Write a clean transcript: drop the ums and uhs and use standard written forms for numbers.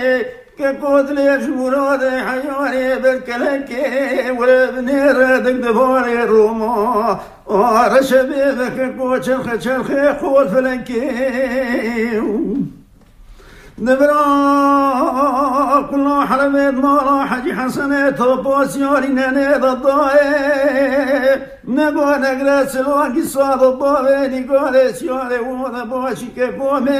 كقود ليش مراد حيواني بالكلكي والبنير دقدفوني الروما ورشبيبك قوت شرخي قول فلنكي نبرا كل حرمت مالا حجي حسنت وبوسيوري نانيد الضاي نبو نقرأ سلوان قصاد الضاي نقول سيوري وذا بوشي كفومي